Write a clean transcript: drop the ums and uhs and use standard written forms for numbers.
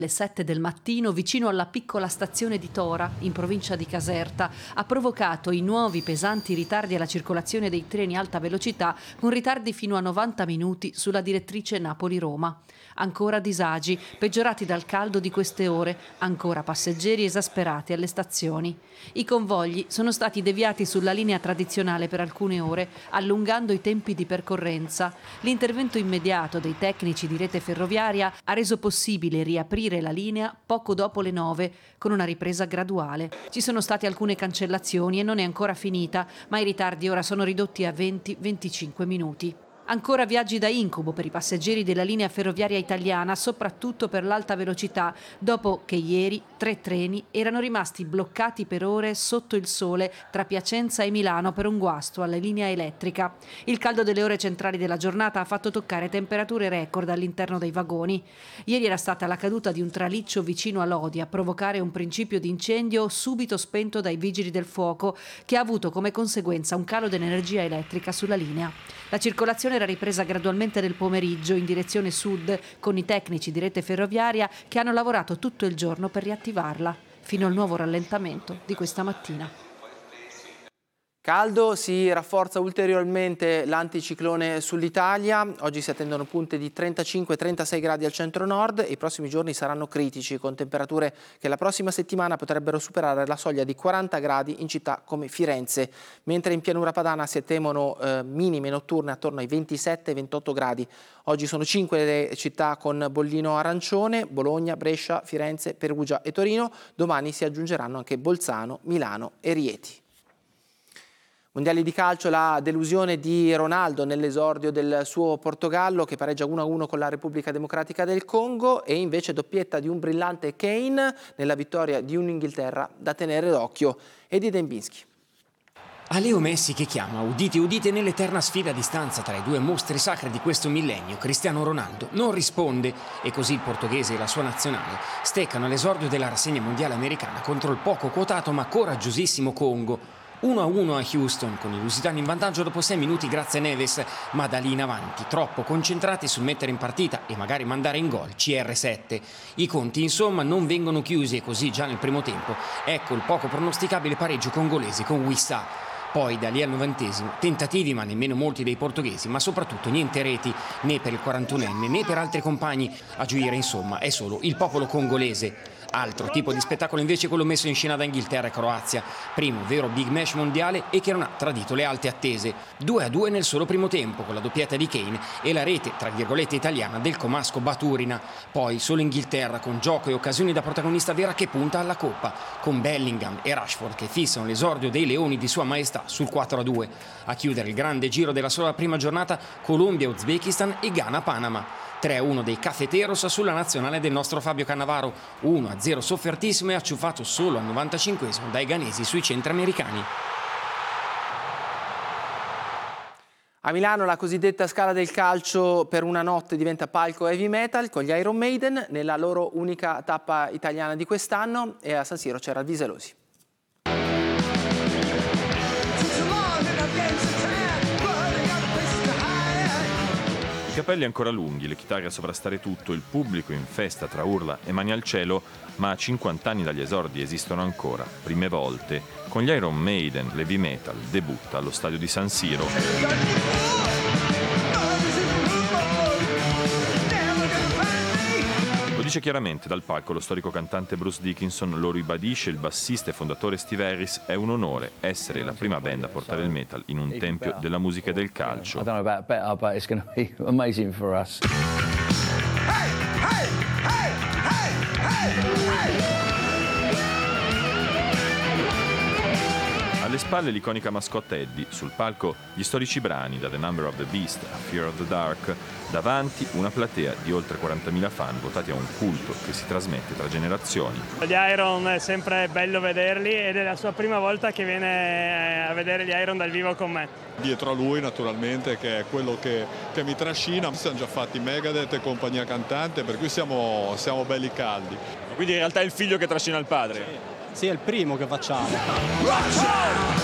Alle 7 del mattino, vicino alla piccola stazione di Tora, in provincia di Caserta, ha provocato i nuovi pesanti ritardi alla circolazione dei treni alta velocità, con ritardi fino a 90 minuti sulla direttrice Napoli-Roma. Ancora disagi, peggiorati dal caldo di queste ore, ancora passeggeri esasperati alle stazioni. I convogli sono stati deviati sulla linea tradizionale per alcune ore, allungando i tempi di percorrenza. L'intervento immediato dei tecnici di rete ferroviaria ha reso possibile riaprire la linea poco dopo le 9, con una ripresa graduale. Ci sono state alcune cancellazioni e non è ancora finita, ma i ritardi ora sono ridotti a 20-25 minuti. Ancora viaggi da incubo per i passeggeri della linea ferroviaria italiana, soprattutto per l'alta velocità, dopo che ieri 3 treni erano rimasti bloccati per ore sotto il sole tra Piacenza e Milano per un guasto alla linea elettrica. Il caldo delle ore centrali della giornata ha fatto toccare temperature record all'interno dei vagoni. Ieri era stata la caduta di un traliccio vicino a Lodi a provocare un principio di incendio subito spento dai vigili del fuoco, che ha avuto come conseguenza un calo dell'energia elettrica sulla linea. La circolazione era ripresa gradualmente nel pomeriggio in direzione sud, con i tecnici di rete ferroviaria che hanno lavorato tutto il giorno per riattivarla, fino al nuovo rallentamento di questa mattina. Caldo, si rafforza ulteriormente l'anticiclone sull'Italia. Oggi si attendono punte di 35-36 gradi al centro-nord e i prossimi giorni saranno critici, con temperature che la prossima settimana potrebbero superare la soglia di 40 gradi in città come Firenze, mentre in pianura padana si temono minime notturne attorno ai 27-28 gradi. Oggi sono 5 le città con bollino arancione: Bologna, Brescia, Firenze, Perugia e Torino. Domani si aggiungeranno anche Bolzano, Milano e Rieti. Mondiali di calcio, la delusione di Ronaldo nell'esordio del suo Portogallo, che pareggia 1-1 con la Repubblica Democratica del Congo, e invece doppietta di un brillante Kane nella vittoria di un'Inghilterra da tenere d'occhio. Edi Dembinski. A Leo Messi che chiama, udite udite, nell'eterna sfida a distanza tra i due mostri sacri di questo millennio, Cristiano Ronaldo non risponde e così il portoghese e la sua nazionale steccano all'esordio della rassegna mondiale americana contro il poco quotato ma coraggiosissimo Congo. 1-1 a Houston, con i lusitani in vantaggio dopo 6 minuti grazie a Neves, ma da lì in avanti troppo concentrati sul mettere in partita e magari mandare in gol CR7. I conti insomma non vengono chiusi e così già nel primo tempo ecco il poco pronosticabile pareggio congolese con Wissa. Poi da lì al 90°, tentativi ma nemmeno molti dei portoghesi, ma soprattutto niente reti né per il 41enne né per altri compagni. A gioire insomma è solo il popolo congolese. Altro tipo di spettacolo invece quello messo in scena da Inghilterra e Croazia, primo vero big match mondiale e che non ha tradito le alte attese. 2-2 nel solo primo tempo, con la doppietta di Kane e la rete tra virgolette italiana del comasco Baturina. Poi solo Inghilterra, con gioco e occasioni da protagonista vera, che punta alla coppa, con Bellingham e Rashford che fissano l'esordio dei leoni di Sua Maestà sul 4-2. A chiudere il grande giro della sola prima giornata, Colombia-Uzbekistan e Ghana-Panama. 3-1 dei Cafeteros sulla nazionale del nostro Fabio Cannavaro, 1-0 soffertissimo e acciuffato solo al 95° dai ghanesi sui centri americani. A Milano la cosiddetta Scala del Calcio per una notte diventa palco heavy metal con gli Iron Maiden nella loro unica tappa italiana di quest'anno, e a San Siro c'era Viselosi. I capelli ancora lunghi, le chitarre a sovrastare tutto, il pubblico in festa tra urla e mani al cielo, ma a 50 anni dagli esordi esistono ancora, prime volte, con gli Iron Maiden, l'heavy metal debutta allo stadio di San Siro. Lo dice chiaramente dal palco lo storico cantante Bruce Dickinson, lo ribadisce il bassista e fondatore Steve Harris: è un onore essere la prima band a portare il metal in un tempio della musica e del calcio. I don't know about better, but it's going to be amazing for us. Alle spalle l'iconica mascotte Eddie, sul palco gli storici brani da The Number of the Beast a Fear of the Dark, davanti una platea di oltre 40.000 fan votati a un culto che si trasmette tra generazioni. Gli Iron è sempre bello vederli ed è la sua prima volta che viene a vedere gli Iron dal vivo con me. Dietro a lui naturalmente, che è quello che mi trascina, siamo già fatti Megadeth e compagnia cantante, per cui siamo belli caldi. Quindi in realtà è il figlio che trascina il padre? Sì, è il primo che facciamo.